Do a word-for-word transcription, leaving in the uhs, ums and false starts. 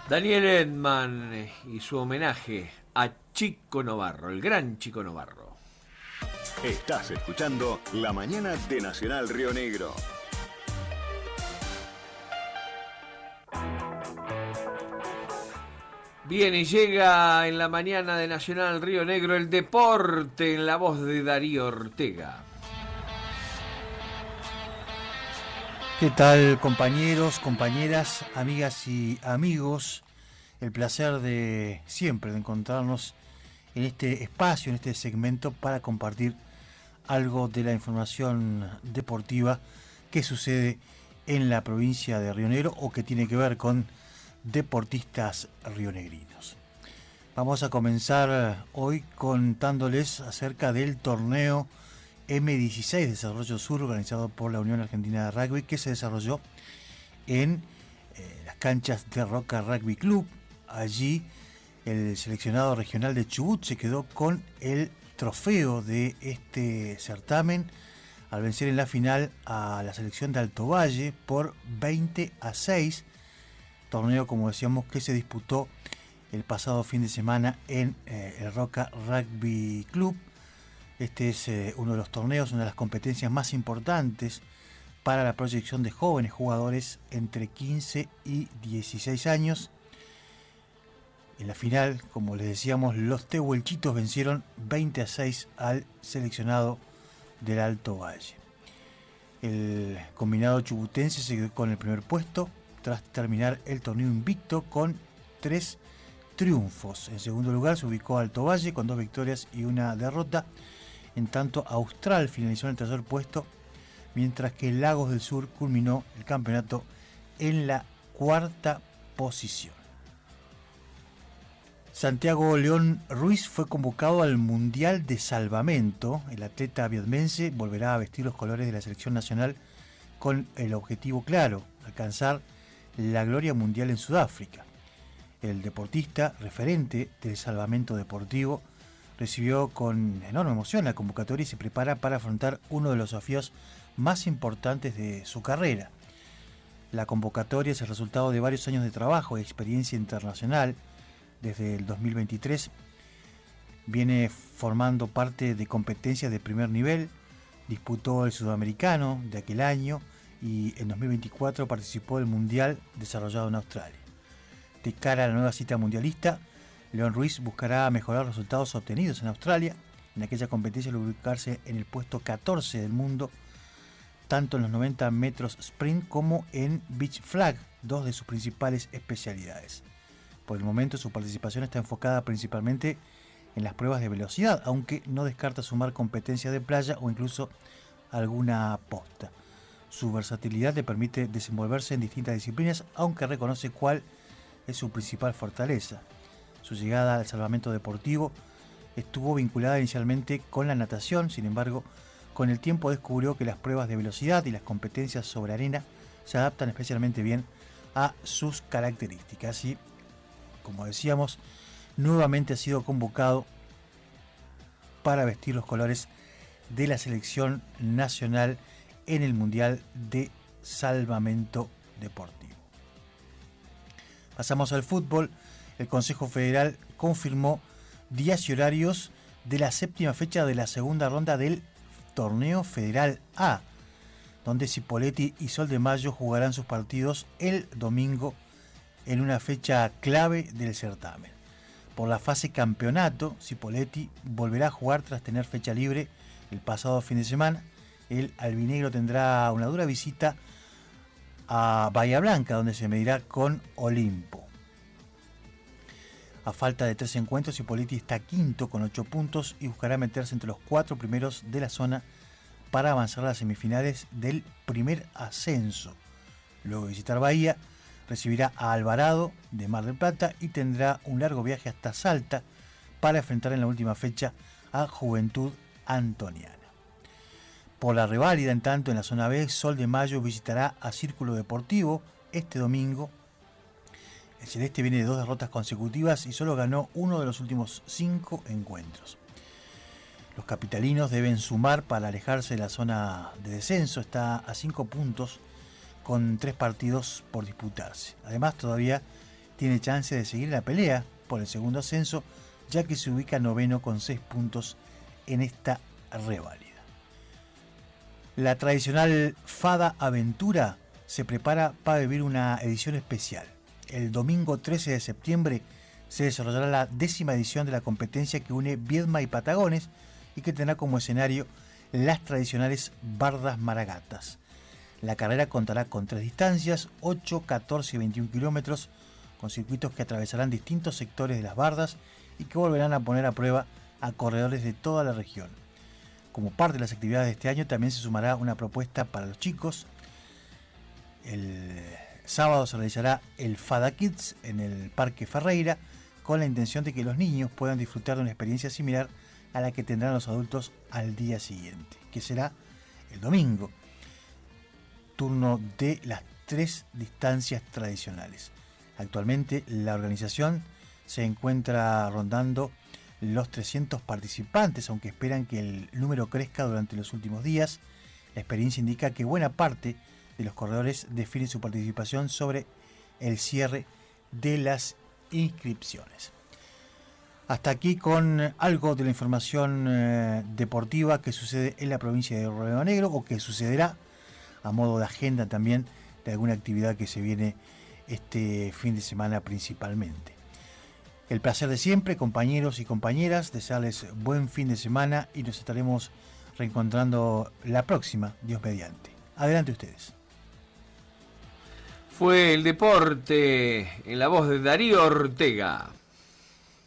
Daniel Edman y su homenaje a Chico Novarro, el gran Chico Novarro. Estás escuchando La Mañana de Nacional Río Negro. Bien, y llega en la mañana de Nacional Río Negro el deporte en la voz de Darío Ortega. ¿Qué tal, compañeros, compañeras, amigas y amigos? El placer de siempre de encontrarnos en este espacio, en este segmento, para compartir algo de la información deportiva que sucede en la provincia de Río Negro o que tiene que ver con deportistas rionegrinos. Vamos a comenzar hoy contándoles acerca del torneo eme dieciséis de Desarrollo Sur, organizado por la Unión Argentina de Rugby, que se desarrolló en eh, las canchas de Roca Rugby Club. Allí el seleccionado regional de Chubut se quedó con el trofeo de este certamen al vencer en la final a la selección de Alto Valle por veinte a seis. Torneo, como decíamos, que se disputó el pasado fin de semana en eh, el Roca Rugby Club. Este es eh, uno de los torneos, una de las competencias más importantes para la proyección de jóvenes jugadores entre quince y dieciséis años. En la final, como les decíamos, los tehuelchitos vencieron veinte a seis al seleccionado del Alto Valle. El combinado chubutense se quedó con el primer puesto tras terminar el torneo invicto con tres triunfos. En segundo lugar se ubicó Alto Valle con dos victorias y una derrota. En tanto, Austral finalizó en el tercer puesto, mientras que Lagos del Sur culminó el campeonato en la cuarta posición. Santiago León Ruiz fue convocado al Mundial de Salvamento. El atleta vietmense volverá a vestir los colores de la selección nacional con el objetivo claro: alcanzar la gloria mundial en Sudáfrica. El deportista, referente del salvamento deportivo, recibió con enorme emoción la convocatoria y se prepara para afrontar uno de los desafíos más importantes de su carrera. La convocatoria es el resultado de varios años de trabajo y experiencia internacional. Desde el dos mil veintitrés viene formando parte de competencias de primer nivel, disputó el sudamericano de aquel año y en dos mil veinticuatro participó del Mundial desarrollado en Australia. De cara a la nueva cita mundialista, León Ruiz buscará mejorar los resultados obtenidos en Australia. En aquella competencia logró ubicarse en el puesto catorce del mundo, tanto en los noventa metros sprint como en beach flag, dos de sus principales especialidades. Por el momento su participación está enfocada principalmente en las pruebas de velocidad, aunque no descarta sumar competencias de playa o incluso alguna posta. Su versatilidad le permite desenvolverse en distintas disciplinas, aunque reconoce cuál es su principal fortaleza. Su llegada al salvamento deportivo estuvo vinculada inicialmente con la natación. Sin embargo, con el tiempo descubrió que las pruebas de velocidad y las competencias sobre arena se adaptan especialmente bien a sus características. Y, como decíamos, nuevamente ha sido convocado para vestir los colores de la selección nacional en el Mundial de Salvamento Deportivo. Pasamos al fútbol. El Consejo Federal confirmó días y horarios de la séptima fecha de la segunda ronda del Torneo Federal A, donde Cipolletti y Sol de Mayo jugarán sus partidos el domingo en una fecha clave del certamen. Por la fase campeonato, Cipolletti volverá a jugar tras tener fecha libre el pasado fin de semana. El albinegro tendrá una dura visita a Bahía Blanca, donde se medirá con Olimpo. A falta de tres encuentros, Cipolletti está quinto con ocho puntos y buscará meterse entre los cuatro primeros de la zona para avanzar a las semifinales del primer ascenso. Luego de visitar Bahía, recibirá a Alvarado de Mar del Plata y tendrá un largo viaje hasta Salta para enfrentar en la última fecha a Juventud Antoniana. Por la reválida, en tanto, en la zona B, Sol de Mayo visitará a Círculo Deportivo este domingo. El celeste viene de dos derrotas consecutivas y solo ganó uno de los últimos cinco encuentros. Los capitalinos deben sumar para alejarse de la zona de descenso. Está a cinco puntos con tres partidos por disputarse. Además, todavía tiene chance de seguir la pelea por el segundo ascenso, ya que se ubica noveno con seis puntos en esta reválida. La tradicional Fada Aventura se prepara para vivir una edición especial. El domingo trece de septiembre se desarrollará la décima edición de la competencia que une Viedma y Patagones y que tendrá como escenario las tradicionales Bardas Maragatas. La carrera contará con tres distancias, ocho, catorce y veintiún kilómetros, con circuitos que atravesarán distintos sectores de las bardas y que volverán a poner a prueba a corredores de toda la región. Como parte de las actividades de este año también se sumará una propuesta para los chicos. El sábado se realizará el Fada Kids en el Parque Ferreira, con la intención de que los niños puedan disfrutar de una experiencia similar a la que tendrán los adultos al día siguiente, que será el domingo, turno de las tres distancias tradicionales. Actualmente la organización se encuentra rondando los trescientos participantes, aunque esperan que el número crezca durante los últimos días. La experiencia indica que buena parte de los corredores definen su participación sobre el cierre de las inscripciones. Hasta aquí con algo de la información eh, deportiva que sucede en la provincia de Río Negro, o que sucederá a modo de agenda también de alguna actividad que se viene este fin de semana principalmente. El placer de siempre, compañeros y compañeras, desearles buen fin de semana y nos estaremos reencontrando la próxima, Dios mediante. Adelante ustedes. Fue el deporte en la voz de Darío Ortega.